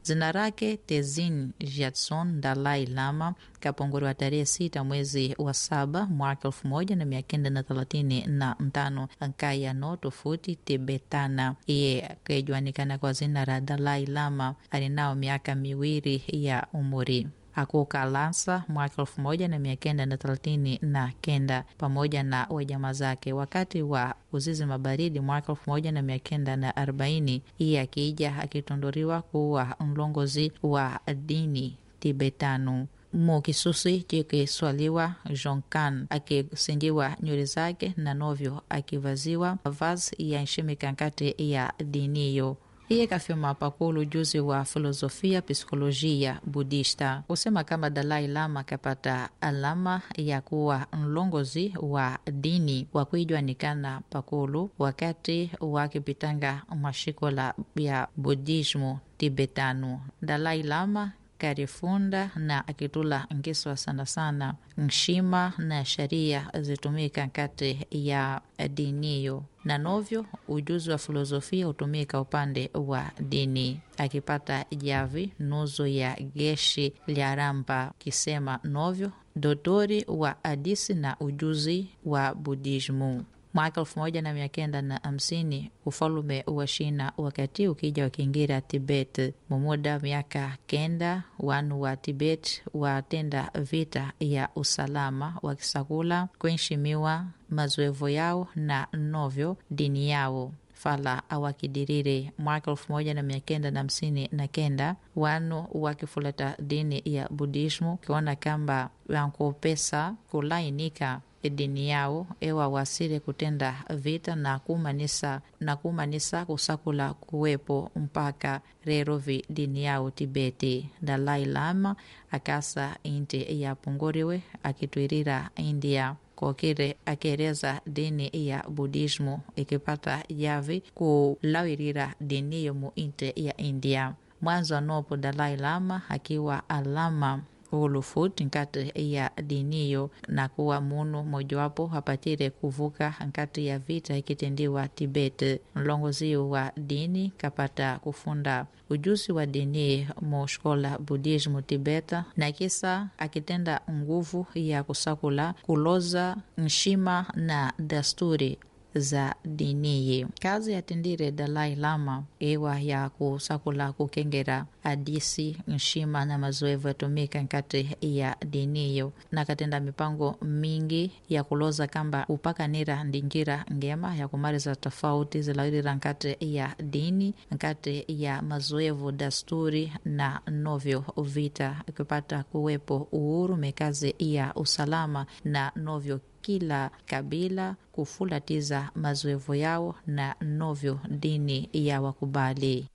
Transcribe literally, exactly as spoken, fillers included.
Zina rake Tenzin Gyatso Dalai Lama kapongoriwa tarehe sita mwezi wa saba mwaka elfu moja na mia kenda na thelathini na ntano nkaya no tofauti Tibetana. Iye akajuanikana kwa zina la Dalai Lama alinao miaka miwili ya umuri. Akuka Lhasa mwaka elfu moja na mia kenda na thelathini na kenda pamoja na wajama zake. Wakati wa uzizi mabaridi mwaka elfu moja na mia kenda na arobaini iye akija akitondoriwa kuwa mlongozi wa dini Tibetanu. Mu kisusi chikiswaliwa Jonkan akisingiwa nywele zake na novyo akivaziwa vazi ya nshimika nkati ya diniyo. Iye kafirma pakulu ujuzi wa filosofia psikolojia budista. Kusema kama Dalai Lama kapata alama ya kuwa mlongozi wa dini wa kuijuanikana pakulu wakati wakipitanga mashikola ya budismu Tibetanu. Dalai Lama karifunda na akitula ngiswa sana sana nshima na sharia zitumika kati ya diniyo, na novyo ujuzi wa filosofia utumika upande wa dini. Akipata javi nuzo ya geshi lya ramba kisema novyo dotori wa adisi na ujuzi wa budismu. Mwaka elfu moja na mia kenda na hamsini ufalume wa Shina wakati ukija wakiingira Tibet. Mumuda miaka kenda wanu wa Tibet watenda vita ya usalama wakisakula kuheshimiwa mazoevo yao na novyo dini yao fala awakidirire. Mwaka elfu moja na mia kenda na hamsini na kenda wanu wakifulata dini ya budismu kiona kamba wankopesa kulainika dini yao ewa wasire kutenda vita na kumanisa na kumanisa kusakula kuwepo mpaka rerovi dini yao Tibeti. Dalai Lama akasa inti ya pungoriwe akitwirira India kokire akereza dini ya budismu ikipata javi kulawirira dini yomu inte ya India. Mwanzo anopo Dalai Lama akiwa alama ulufuti nkati ya diniyo na kuwa munu mojawapo hapatire kuvuka nkati ya vita ikitendiwa Tibet. Mlongozi wa dini kapata kufunda ujuzi wa dini mu shkola budismu Tibeta na kisa akitenda nguvu ya kusakula kuloza nshima na dasturi za diniye. Kazi yatendire Dalai Lama ewa ya kusakula kukengera adisi nshima na mazoevu yatumika nkati ya diniyo, na katenda mipango mingi ya kuloza kamba upakanira ndinjira ngema ya kumariza tofauti zilawirira nkati ya dini nkati ya mazoevu dasturi na novyo vita kupata kuwepo uhuru mekazi ya usalama na novyo kila kabila kufulatiza mazoevu yao na novyo dini ya wakubali.